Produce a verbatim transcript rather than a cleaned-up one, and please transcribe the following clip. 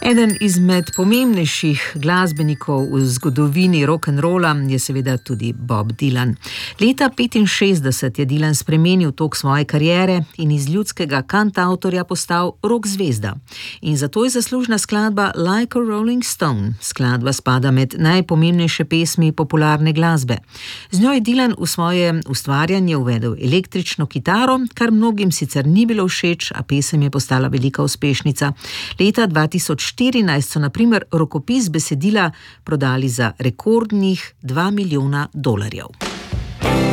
Eden izmed pomembnejših glasbenikov v zgodovini rock'n'rolla je seveda tudi Bob Dylan. Leta petinšestdeset je Dylan spremenil tok svoje kariere in iz ljudskega kantavtorja postal rock zvezda. In zato je zaslužna skladba Like a Rolling Stone. Skladba spada med najpomembnejše pesmi popularne glasbe. Z njo je Dylan v svoje ustvarjanje uvedel električno kitaro, kar mnogim sicer ni bilo všeč, a pesem je postala velika uspešnica. Leta dva tisoč štirinajst so na primer rokopis besedila prodali za rekordnih dva milijona dolarjev.